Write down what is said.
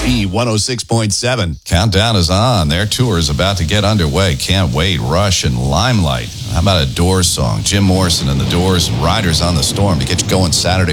B106.7. Countdown is on. Their tour is about to get underway. Can't wait. Rush and Limelight. How about a Doors song? Jim Morrison and the Doors and Riders on the Storm to get you going Saturday